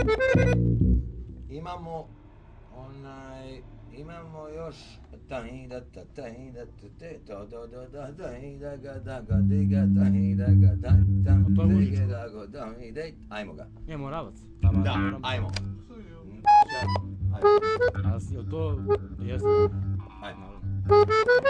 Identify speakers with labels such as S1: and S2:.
S1: Imamo imamo još ajmo ga.
S2: Je Moravac.
S1: Da, ajmo.
S2: A jel to... Jeste?
S1: Ajmo.